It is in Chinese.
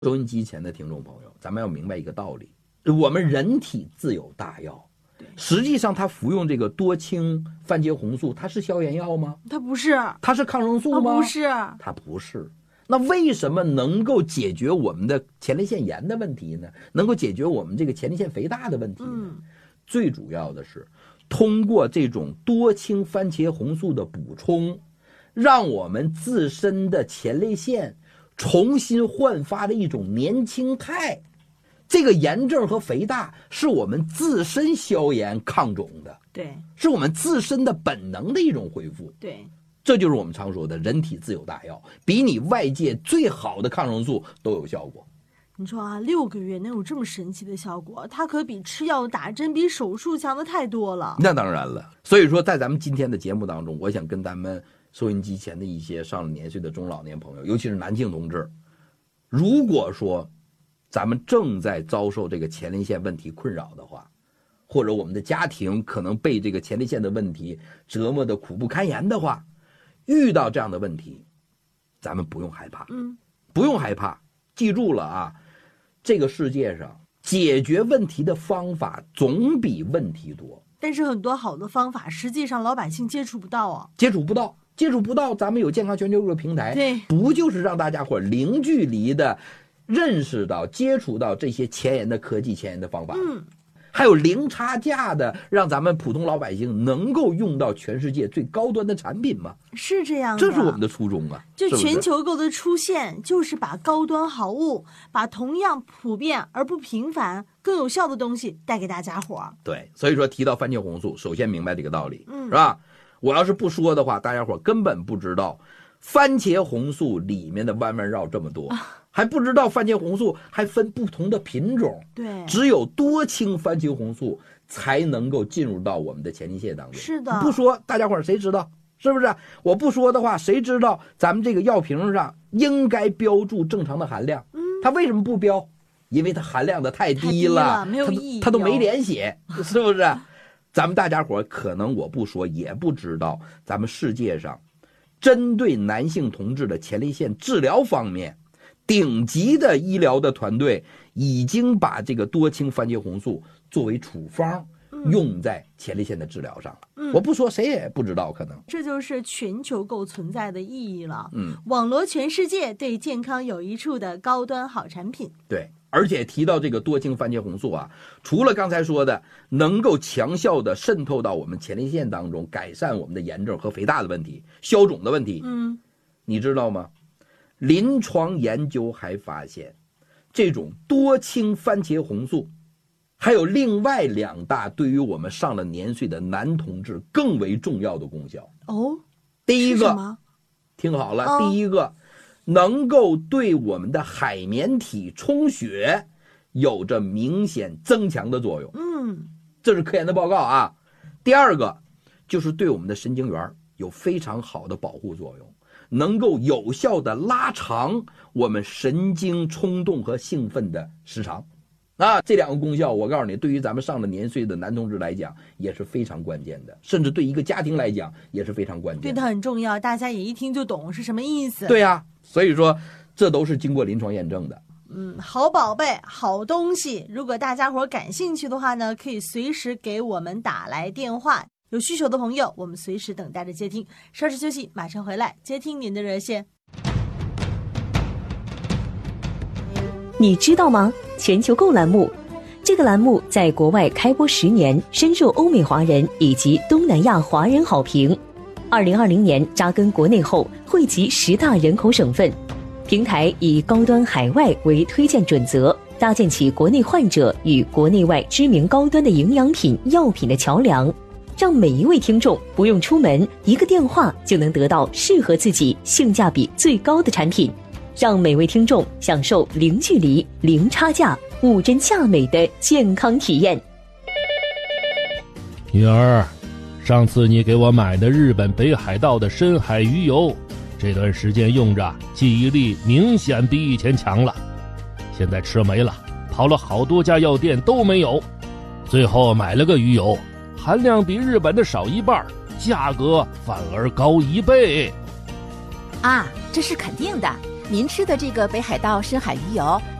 收音机前的听众朋友，咱们要明白一个道理，我们人体自有大药，实际上它服用这个多氢番茄红素，它是消炎药吗？ 它不是。 它是抗生素吗？ 不是。 它不是。那为什么能够解决我们的前列腺炎的问题呢？能够解决我们这个前列腺肥大的问题呢？最主要的是通过这种多氢番茄红素的补充，让我们自身的前列腺重新焕发了一种年轻态。这个炎症和肥大是我们自身消炎抗肿的， 对， 是我们自身的本能的一种恢复， 对， 这就是我们常说的人体自有大药，比你外界最好的抗生素都有效果。 你说啊，6个月能有这么神奇的效果，它可比吃药打针比手术强的太多了。 那当然了，所以说在咱们今天的节目当中，我想跟咱们收音机前的一些上了年岁的中老年朋友，尤其是男性同志，如果说咱们正在遭受这个前列腺问题困扰的话，或者我们的家庭可能被这个前列腺的问题折磨的苦不堪言的话，遇到这样的问题，咱们不用害怕，不用害怕，记住了啊，这个世界上解决问题的方法总比问题多， 但是很多好的方法，实际上老百姓接触不到啊， 接触不到，咱们有健康全球这个平台， 对， 不就是让大家伙零距离的认识到、接触到这些前沿的科技、前沿的方法，还有零差价的，让咱们普通老百姓能够用到全世界最高端的产品吗？ 是这样的， 这是我们的初衷啊！ 就全球购的出现，就是把高端好物，把同样普遍而不平凡、更有效的东西带给大家伙。 对，所以说提到番茄红素，首先明白这个道理，是吧？我要是不说的话，大家伙根本不知道番茄红素里面的弯弯绕这么多。还不知道番茄红素还分不同的品种， 对， 只有多氢番茄红素才能够进入到我们的前列腺当中。 是的， 不说大家伙谁知道？是不是？我不说的话，谁知道咱们这个药瓶上应该标注正常的含量？它为什么不标？因为它含量的太低了， 没有意义， 它都没脸写，是不是？咱们大家伙可能我不说也不知道，咱们世界上针对男性同志的前列腺治疗方面，顶级的医疗的团队已经把这个多氢番茄红素作为处方用在前列腺的治疗上了。我不说谁也不知道，可能这就是全球购存在的意义了。网罗全世界对健康有益处的高端好产品。 对，而且提到这个多氢番茄红素啊，除了刚才说的能够强效的渗透到我们前列腺当中，改善我们的炎症和肥大的问题、消肿的问题，你知道吗？临床研究还发现，这种多氢番茄红素还有另外2大对于我们上了年岁的男同志更为重要的功效。第一个，听好了，第一个能够对我们的海绵体充血有着明显增强的作用。这是科研的报告啊。第二个就是对我们的神经元有非常好的保护作用，能够有效的拉长我们神经冲动和兴奋的时长。这2个功效我告诉你，对于咱们上了年岁的男同志来讲也是非常关键的，甚至对一个家庭来讲也是非常关键的。 对，它很重要，大家也一听就懂是什么意思。 对啊，所以说这都是经过临床验证的。 好宝贝，好东西。如果大家伙感兴趣的话呢，可以随时给我们打来电话，有需求的朋友我们随时等待着接听。稍事休息，马上回来接听您的热线。 你知道吗？全球购栏目，这个栏目在国外开播10年，深受欧美华人以及东南亚华人好评。2020年扎根国内后，汇集10大人口省份，平台以高端海外为推荐准则，搭建起国内患者与国内外知名高端的营养品、药品的桥梁，让每一位听众不用出门，一个电话就能得到适合自己、性价比最高的产品。让每位听众享受零距离、零差价、物真价美的健康体验。 女儿，上次你给我买的日本北海道的深海鱼油，这段时间用着记忆力明显比以前强了，现在吃没了，跑了好多家药店都没有，最后买了个鱼油，含量比日本的少1半，价格反而高1倍。 这是肯定的， 您吃的这个北海道深海鱼油